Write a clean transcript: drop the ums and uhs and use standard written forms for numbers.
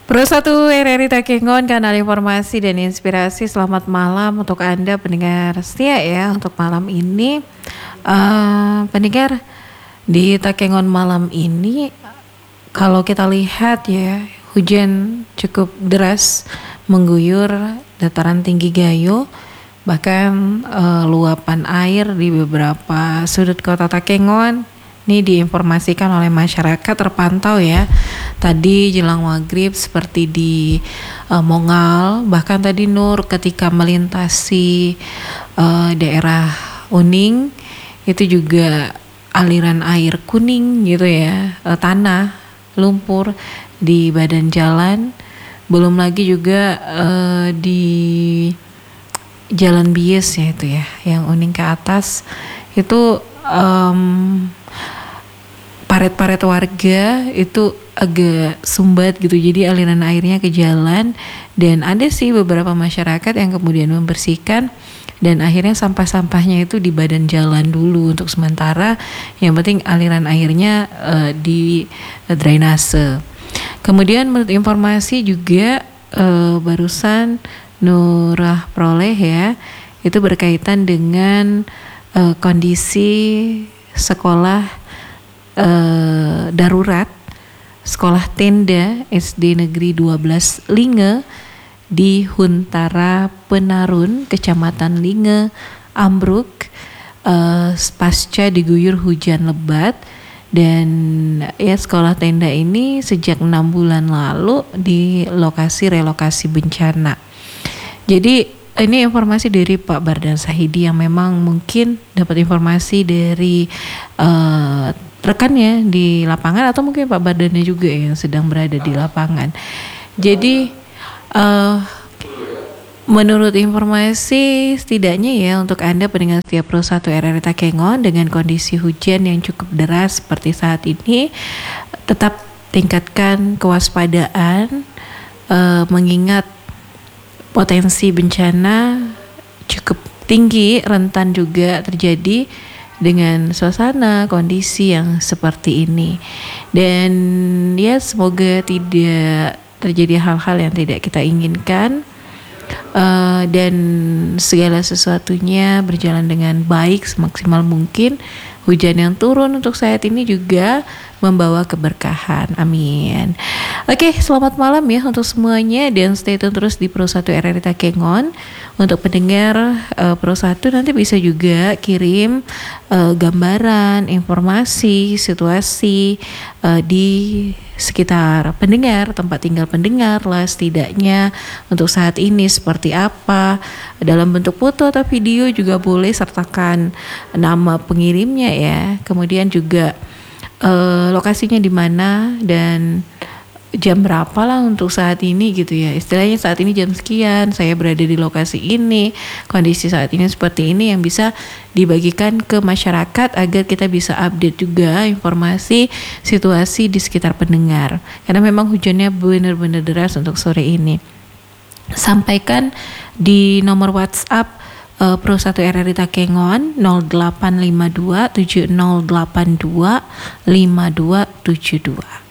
Pro 1 RRI Takengon, kanal informasi dan inspirasi. Selamat malam untuk Anda pendengar setia ya. Untuk malam ini pendengar di Takengon malam ini, kalau kita lihat ya, hujan cukup deras mengguyur dataran tinggi Gayo. Bahkan luapan air di beberapa sudut kota Takengon ini diinformasikan oleh masyarakat terpantau ya. Tadi jelang maghrib seperti di Mongal, bahkan tadi Nur ketika melintasi daerah Uning itu juga aliran air kuning gitu ya, tanah, lumpur di badan jalan. Belum lagi juga di Jalan Bies ya itu ya, yang Uning ke atas itu paret-paret warga itu agak sumbat gitu, jadi aliran airnya ke jalan. Dan ada sih beberapa masyarakat yang kemudian membersihkan, dan akhirnya sampah-sampahnya itu di badan jalan dulu untuk sementara. Yang penting aliran airnya di drainase. Kemudian menurut informasi juga barusan Nurah peroleh ya, itu berkaitan dengan kondisi sekolah darurat, sekolah tenda SD Negeri 12 Linge di Huntara Penarun, Kecamatan Linge, ambruk pasca diguyur hujan lebat. Dan ya, sekolah tenda ini sejak 6 bulan lalu di lokasi relokasi bencana. Jadi ini informasi dari Pak Bardan Sahidi yang memang mungkin dapat informasi dari rekannya di lapangan, atau mungkin Pak Bardannya juga yang sedang berada di lapangan. Jadi menurut informasi setidaknya ya, untuk Anda pendengar setia Pro 1 RRI Takengon, dengan kondisi hujan yang cukup deras seperti saat ini, tetap tingkatkan kewaspadaan, mengingat potensi bencana cukup tinggi, rentan juga terjadi dengan suasana kondisi yang seperti ini. Dan ya, semoga tidak terjadi hal-hal yang tidak kita inginkan, dan segala sesuatunya berjalan dengan baik semaksimal mungkin. Hujan yang turun untuk saat ini juga membawa keberkahan, amin. Oke, selamat malam ya untuk semuanya, dan stay tune terus di Pro 1 RRI Takengon. Untuk pendengar Pro 1 nanti bisa juga kirim gambaran, informasi, situasi di sekitar pendengar, tempat tinggal pendengar lah setidaknya untuk saat ini seperti apa, dalam bentuk foto atau video juga boleh, sertakan nama pengirimnya ya, kemudian juga lokasinya di mana dan jam berapa lah untuk saat ini gitu ya, istilahnya saat ini jam sekian saya berada di lokasi ini, kondisi saat ini seperti ini, yang bisa dibagikan ke masyarakat agar kita bisa update juga informasi situasi di sekitar pendengar, karena memang hujannya benar-benar deras untuk sore ini. Sampaikan di nomor WhatsApp Pro 1 RRI Takengon 0852 7082 5272.